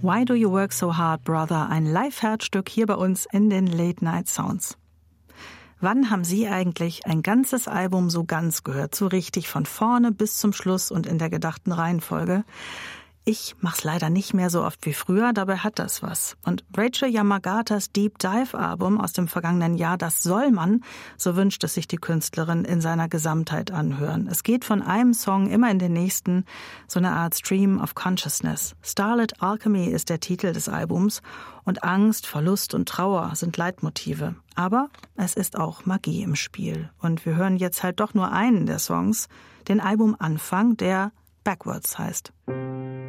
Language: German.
Why Do You Work So Hard, Brother? Ein Live-Herzstück hier bei uns in den Late Night Sounds. Wann haben Sie eigentlich ein ganzes Album so ganz gehört? So richtig von vorne bis zum Schluss und in der gedachten Reihenfolge? Ich mach's leider nicht mehr so oft wie früher, dabei hat das was. Und Rachel Yamagatas Deep Dive Album aus dem vergangenen Jahr, das soll man, so wünscht es sich die Künstlerin, in seiner Gesamtheit anhören. Es geht von einem Song immer in den nächsten, so eine Art Stream of Consciousness. Starlit Alchemy ist der Titel des Albums und Angst, Verlust und Trauer sind Leitmotive. Aber es ist auch Magie im Spiel. Und wir hören jetzt halt doch nur einen der Songs, den Albumanfang, der Backwards heißt.